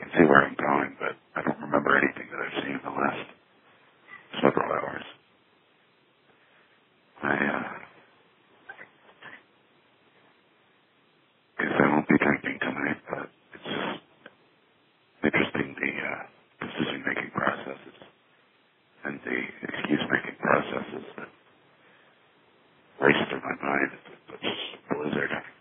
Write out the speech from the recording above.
can see where I'm going, but I don't remember anything that I've seen in the last several hours. Guess I won't be drinking tonight, but it's just interesting the decision-making processes and the excuse-making processes that race through my mind. It's a blizzard.